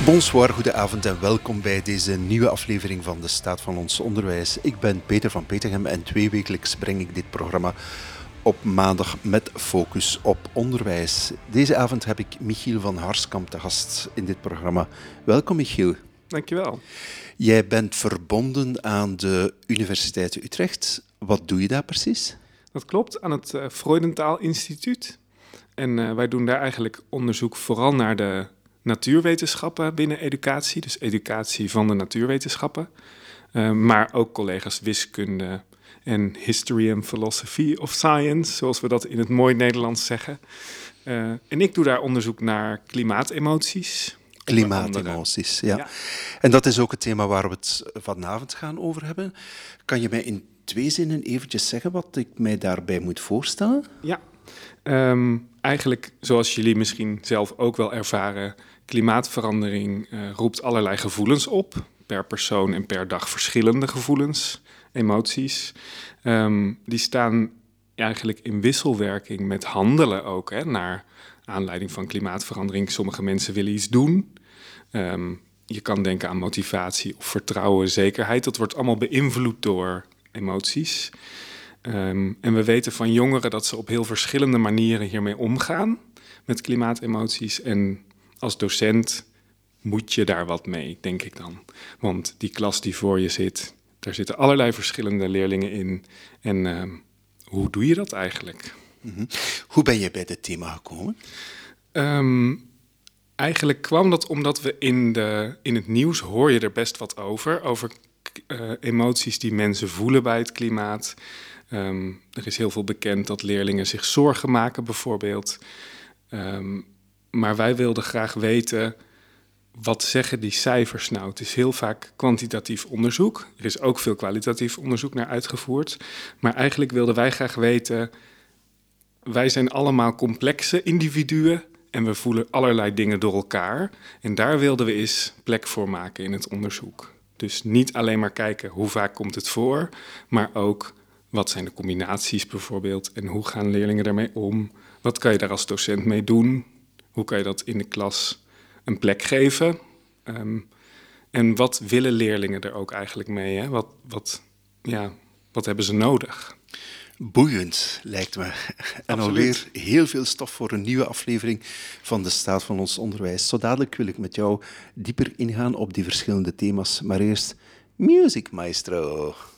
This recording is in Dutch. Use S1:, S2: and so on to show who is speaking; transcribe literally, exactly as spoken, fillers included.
S1: Bonsoir, goedenavond en welkom bij deze nieuwe aflevering van De Staat van ons Onderwijs. Ik ben Peter van Petegem en tweewekelijks breng ik dit programma op maandag met focus op onderwijs. Deze avond heb ik Michiel van Harskamp te gast in dit programma. Welkom Michiel.
S2: Dankjewel.
S1: Jij bent verbonden aan de Universiteit Utrecht. Wat doe je daar precies?
S2: Dat klopt, aan het uh, Freudenthal Instituut. En uh, wij doen daar eigenlijk onderzoek vooral naar de natuurwetenschappen binnen educatie. Dus educatie van de natuurwetenschappen. Uh, maar ook collega's wiskunde en history and philosophy of science, zoals we dat in het mooi Nederlands zeggen. Uh, en ik doe daar onderzoek naar klimaatemoties.
S1: Klimaatemoties, ja. ja. En dat is ook het thema waar we het vanavond gaan over hebben. Kan je mij in twee zinnen eventjes zeggen wat ik mij daarbij moet voorstellen?
S2: Ja, um, eigenlijk zoals jullie misschien zelf ook wel ervaren, klimaatverandering uh, roept allerlei gevoelens op. Per persoon en per dag verschillende gevoelens, emoties. Um, die staan eigenlijk in wisselwerking met handelen ook, hè, naar aanleiding van klimaatverandering. Sommige mensen willen iets doen. Um, je kan denken aan motivatie of vertrouwen, zekerheid. Dat wordt allemaal beïnvloed door emoties. Um, en we weten van jongeren dat ze op heel verschillende manieren hiermee omgaan met klimaatemoties. En als docent moet je daar wat mee, denk ik dan. Want die klas die voor je zit, daar zitten allerlei verschillende leerlingen in. En um, hoe doe je dat eigenlijk?
S1: Mm-hmm. Hoe ben je bij dit thema gekomen?
S2: Um, eigenlijk kwam dat omdat we in, de, in het nieuws hoor je er best wat over. Over uh, emoties die mensen voelen bij het klimaat. Um, er is heel veel bekend dat leerlingen zich zorgen maken bijvoorbeeld. Um, maar wij wilden graag weten, wat zeggen die cijfers nou? Het is heel vaak kwantitatief onderzoek. Er is ook veel kwalitatief onderzoek naar uitgevoerd. Maar eigenlijk wilden wij graag weten, wij zijn allemaal complexe individuen en we voelen allerlei dingen door elkaar. En daar wilden we eens plek voor maken in het onderzoek. Dus niet alleen maar kijken hoe vaak komt het voor, maar ook wat zijn de combinaties bijvoorbeeld en hoe gaan leerlingen daarmee om? Wat kan je daar als docent mee doen? Hoe kan je dat in de klas een plek geven? Um, en wat willen leerlingen er ook eigenlijk mee? Hè? Wat, wat, ja, wat hebben ze nodig?
S1: Boeiend, lijkt me. En alweer heel veel stof voor een nieuwe aflevering van De Staat van ons Onderwijs. Zo dadelijk wil ik met jou dieper ingaan op die verschillende thema's. Maar eerst, Music Maestro.